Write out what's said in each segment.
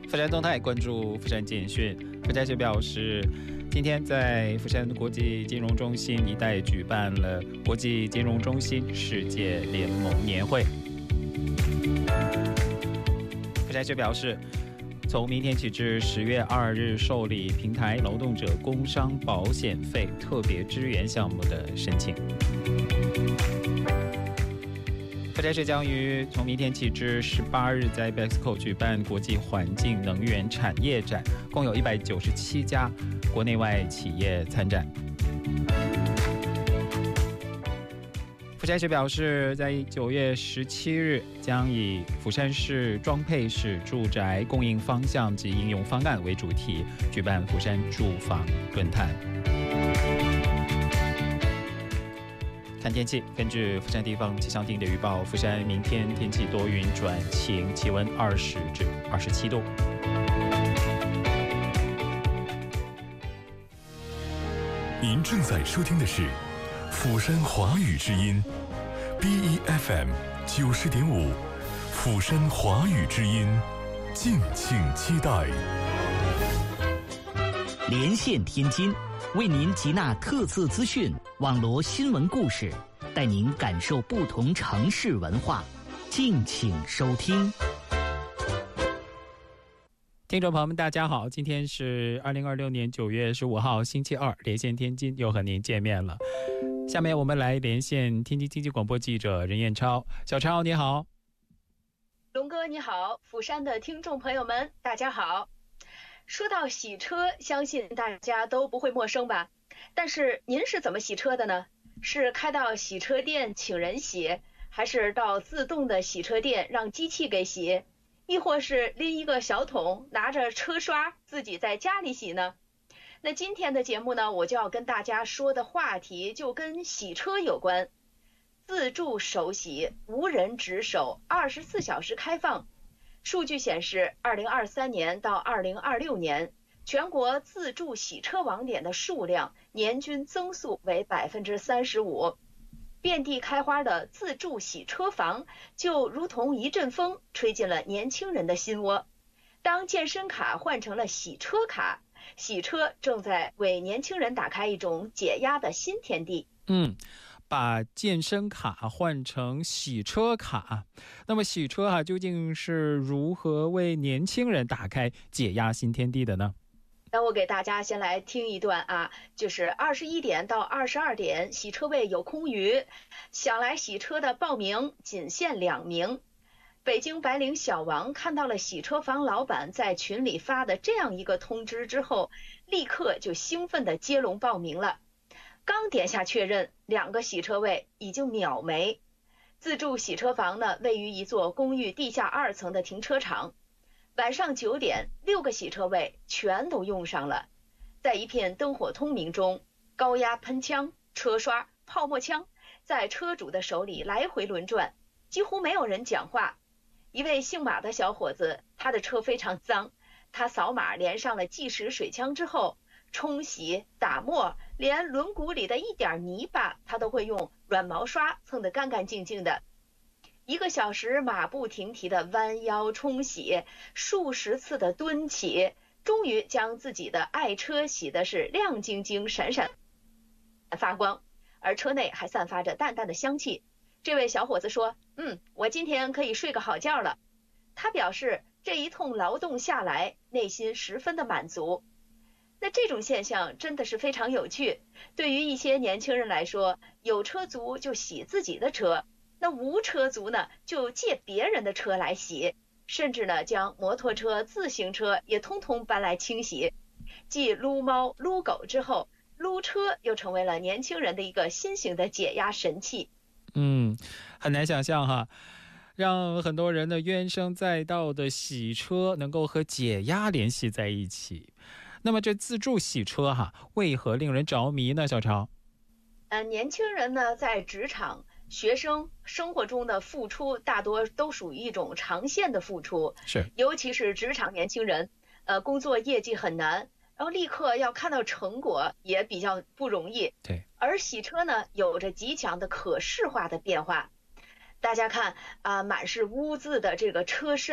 佛山动态关注佛山简讯。佛山学表示，今天在佛山国际金融中心一带举办了国际金融中心世界联盟年会。佛山学表示，从明天起至10月2日受理平台劳动者工伤保险费特别支援项目的申请。佛山市将于从明天起至18日在 BEXCO 举办国际环境能源产业展，共有197家国内外企业参展。佛山市表示，在9月17日将以釜山市装配式住宅供应方向及应用方案为主题，举办釜山住房论坛。看天气，根据釜山地方气象厅的预报，釜山明天天气多云转晴，气温20至27度。 您正在收听的是釜山华语之音 BEFM 90.5，釜山华语之音，敬请期待。 连线天津，为您集纳特色资讯，网罗新闻故事，带您感受不同城市文化。敬请收听。 听众朋友们，大家好，今天是2026年9月15号，星期二，连线天津又和您见面了。下面我们来连线天津经济广播记者任彦超。小超你好。 龙哥你好，釜山的听众朋友们大家好。说到洗车，相信大家都不会陌生吧？但是您是怎么洗车的呢？是开到洗车店请人洗，还是到自动的洗车店让机器给洗？亦或是拎一个小桶，拿着车刷自己在家里洗呢？那今天的节目呢，我就要跟大家说的话题就跟洗车有关。自助手洗，无人值守，24小时开放。数据显示，2023年到2026年，全国自助洗车网点的数量年均增速为35%。遍地开花的自助洗车房就如同一阵风，吹进了年轻人的心窝。当健身卡换成了洗车卡，洗车正在为年轻人打开一种解压的新天地。 把健身卡换成洗车卡，那么洗车究竟是如何为年轻人打开解压新天地的呢？ 那我给大家先来听一段啊，就是21点到22点，洗车位有空余，想来洗车的报名仅限2名。北京白领小王看到了洗车房老板在群里发的这样一个通知之后，立刻就兴奋地接龙报名了。刚点下确认，2个洗车位已经秒没。自助洗车房呢，位于一座公寓地下2层的停车场。晚上9点，6个洗车位全都用上了。在一片灯火通明中，高压喷枪、车刷、泡沫枪在车主的手里来回轮转，几乎没有人讲话。一位姓马的小伙子，他的车非常脏，他扫码连上了计时水枪之后，冲洗、打沫，连轮毂里的一点泥巴他都会用软毛刷蹭得干干净净的。1个小时马不停蹄的弯腰冲洗，数十次的蹲起，终于将自己的爱车洗的是亮晶晶、闪闪发光，而车内还散发着淡淡的香气。这位小伙子说，我今天可以睡个好觉了。他表示这一通劳动下来，内心十分的满足。那这种现象真的是非常有趣。对于一些年轻人来说，有车族就洗自己的车，那无车族呢，就借别人的车来洗，甚至呢，将摩托车、自行车也通通搬来清洗。继撸猫、撸狗之后，撸车又成为了年轻人的一个新型的解压神器。 很难想象哈，让很多人的怨声载道的洗车能够和解压联系在一起。那么这自助洗车为何令人着迷呢？小超？ 年轻人呢，在职场、学生生活中的付出大多都属于一种长线的付出，尤其是职场年轻人，工作业绩很难，然后立刻要看到成果也比较不容易。 对， 而洗车呢，有着极强的可视化的变化。大家看满是污渍的这个车身，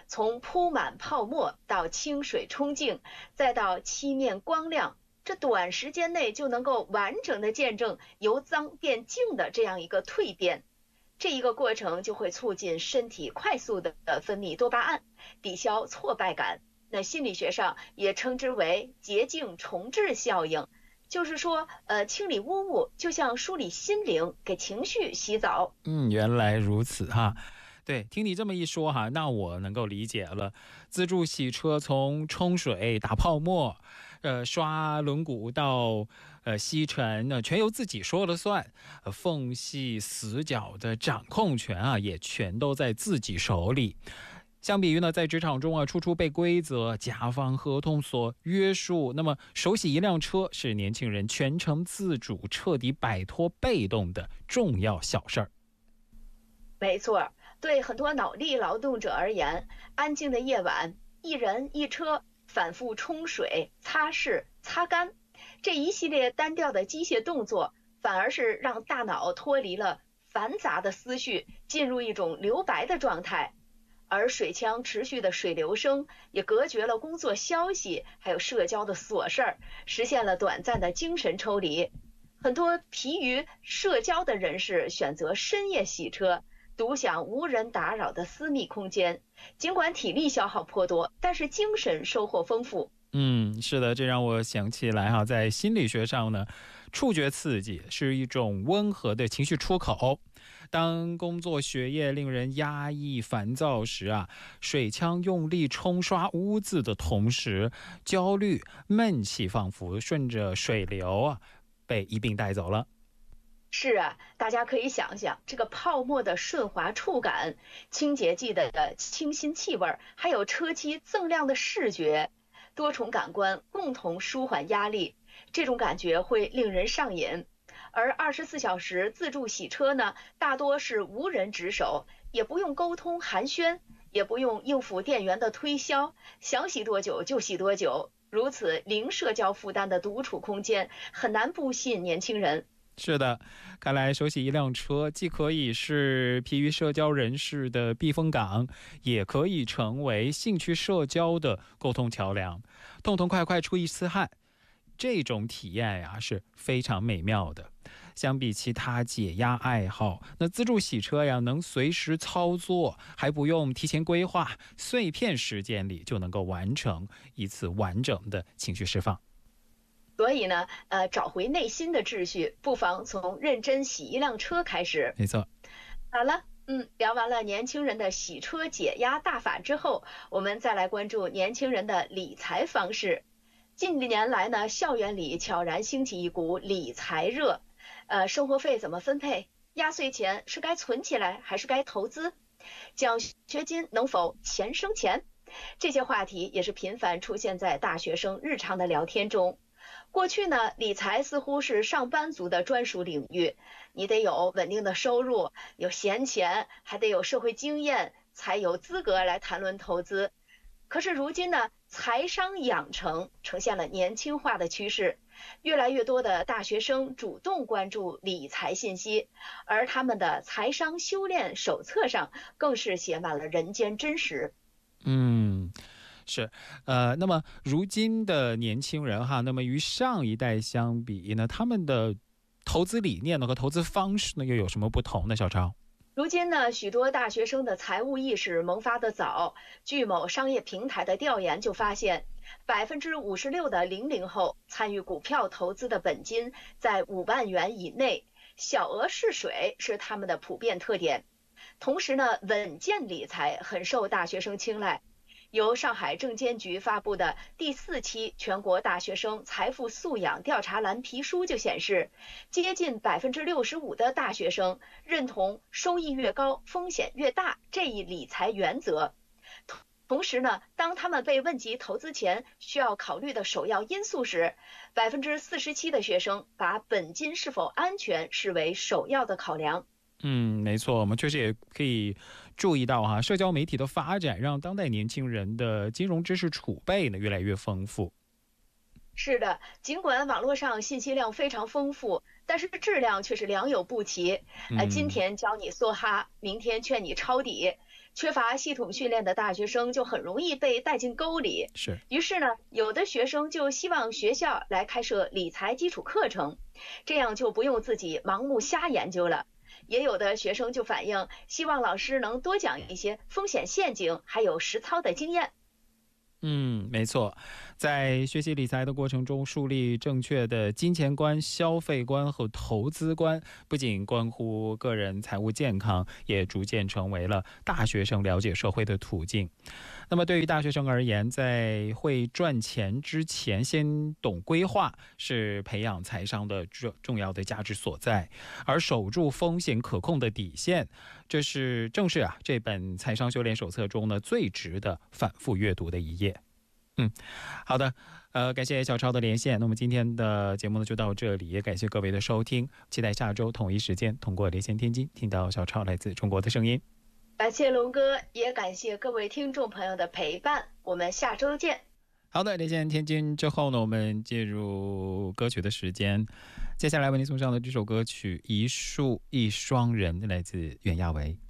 从铺满泡沫到清水冲净，再到漆面光亮，这短时间内就能够完整的见证由脏变净的这样一个蜕变。这一个过程就会促进身体快速的分泌多巴胺，抵消挫败感。那心理学上也称之为洁净重置效应，就是说清理污物就像梳理心灵，给情绪洗澡。 原来如此哈。对，听你这么一说哈，那我能够理解了。自助洗车从冲水、打泡沫、刷轮毂到吸尘，全由自己说了算，缝隙死角的掌控权啊，也全都在自己手里。相比于呢，在职场中啊，处处被规则、甲方合同所约束，那么手洗一辆车是年轻人全程自主、彻底摆脱被动的重要小事儿。 没错，对很多脑力劳动者而言，安静的夜晚，一人一车反复冲水、擦拭、擦干，这一系列单调的机械动作，反而是让大脑脱离了繁杂的思绪，进入一种留白的状态。而水枪持续的水流声也隔绝了工作消息还有社交的琐事儿，实现了短暂的精神抽离。很多疲于社交的人士选择深夜洗车，独享无人打扰的私密空间，尽管体力消耗颇多，但是精神收获丰富。 是的，这让我想起来哈，在心理学上呢，触觉刺激是一种温和的情绪出口。当工作学业令人压抑烦躁时啊，水枪用力冲刷污渍的同时，焦虑闷气仿佛顺着水流啊被一并带走了。 是啊，大家可以想想这个泡沫的顺滑触感，清洁剂的清新气味，还有车漆锃亮的视觉，多重感官共同舒缓压力，这种感觉会令人上瘾。而24小时自助洗车呢，大多是无人值守，也不用沟通寒暄，也不用应付店员的推销，想洗多久就洗多久，如此零社交负担的独处空间，很难不吸引年轻人。 是的，看来手洗一辆车既可以是疲于社交人士的避风港，也可以成为兴趣社交的沟通桥梁。痛痛快快出一次汗，这种体验呀是非常美妙的。相比其他解压爱好，那自助洗车呀能随时操作，还不用提前规划，碎片时间里就能够完成一次完整的情绪释放。 所以呢，找回内心的秩序，不妨从认真洗一辆车开始。 没错。 好了，聊完了年轻人的洗车解压大法之后，我们再来关注年轻人的理财方式。近年来呢，校园里悄然兴起一股理财热，生活费怎么分配？压岁钱是该存起来还是该投资？奖学金能否钱生钱？这些话题也是频繁出现在大学生日常的聊天中。过去呢，理财似乎是上班族的专属领域，你得有稳定的收入，有闲钱，还得有社会经验，才有资格来谈论投资。可是如今呢，财商养成呈现了年轻化的趋势，越来越多的大学生主动关注理财信息，而他们的财商修炼手册上更是写满了人间真实。 是，那么如今的年轻人哈，那么与上一代相比呢，他们的投资理念呢和投资方式呢又有什么不同呢？小超？ 如今呢，许多大学生的财务意识萌发得早。据某商业平台的调研就发现，56%的00后参与股票投资的本金在5万元以内，小额试水是他们的普遍特点。同时呢，稳健理财很受大学生青睐。由上海证监局发布的第4期全国大学生财富素养调查蓝皮书就显示，接近65%的大学生认同收益越高，风险越大这一理财原则。同时呢，当他们被问及投资前需要考虑的首要因素时，47%的学生把本金是否安全视为首要的考量。 没错，我们确实也可以注意到哈，社交媒体的发展让当代年轻人的金融知识储备呢越来越丰富。 是的，尽管网络上信息量非常丰富，但是质量却是良莠不齐。今天教你梭哈，明天劝你抄底， 缺乏系统训练的大学生就很容易被带进沟里。 是。 于是呢，有的学生就希望学校来开设理财基础课程，这样就不用自己盲目瞎研究了。也有的学生就反映，希望老师能多讲一些风险陷阱，还有实操的经验。 没错，在学习理财的过程中，树立正确的金钱观、消费观和投资观，不仅关乎个人财务健康，也逐渐成为了大学生了解社会的途径。那么对于大学生而言，在会赚钱之前，先懂规划是培养财商的重要的价值所在，而守住风险可控的底线，正是这本财商修炼手册中呢最值得反复阅读的一页。好的，感谢小超的连线。那么今天的节目呢就到这里，也感谢各位的收听，期待下周同一时间通过连线天津听到小超来自中国的声音。 感谢龙哥，也感谢各位听众朋友的陪伴，我们下周见。 好的，连线天津之后呢，我们进入歌曲的时间。接下来为您送上的这首歌曲《一树一双人》，来自袁娅维。